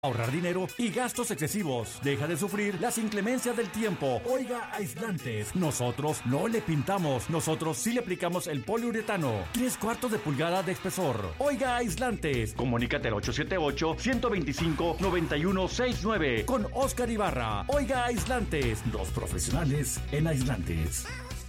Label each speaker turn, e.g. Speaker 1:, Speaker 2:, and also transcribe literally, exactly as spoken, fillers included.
Speaker 1: ahorrar dinero y gastos excesivos. Deja de sufrir las inclemencias del tiempo. Oiga Aislantes, nosotros no le pintamos, nosotros sí le aplicamos el poliuretano. Tres cuartos de pulgada de espesor. Oiga Aislantes, comunícate al ocho siete ocho, uno dos cinco, nueve uno seis nueve con Oscar Ibarra. Oiga Aislantes, los profesionales en aislantes.